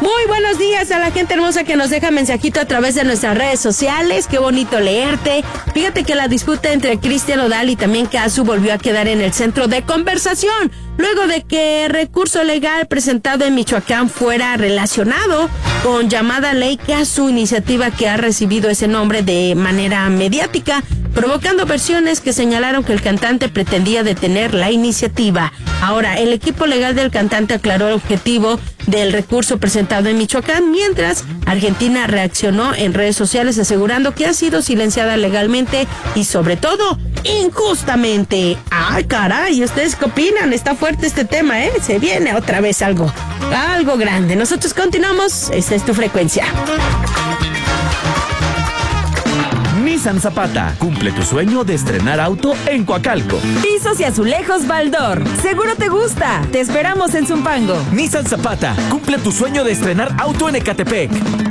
Muy buenos días a la gente hermosa que nos deja mensajito a través de nuestras redes sociales. Qué bonito leerte. Fíjate que la disputa entre Cristian Nodal y también Casu volvió a quedar en el centro de conversación, luego de que el recurso legal presentado en Michoacán fuera relacionado con llamada ley Casu, iniciativa que ha recibido ese nombre de manera mediática, provocando versiones que señalaron que el cantante pretendía detener la iniciativa. Ahora, el equipo legal del cantante aclaró el objetivo del recurso presentado en Michoacán, mientras Argentina reaccionó en redes sociales asegurando que ha sido silenciada legalmente y sobre todo injustamente. ¡Ay, caray! ¿Ustedes qué opinan? Está fuerte este tema, ¿eh? Se viene otra vez algo grande. Nosotros continuamos. Esta es tu frecuencia. Nissan Zapata, cumple tu sueño de estrenar auto en Coacalco. Pisos y azulejos Baldor, seguro te gusta. Te esperamos en Zumpango. Nissan Zapata, cumple tu sueño de estrenar auto en Ecatepec.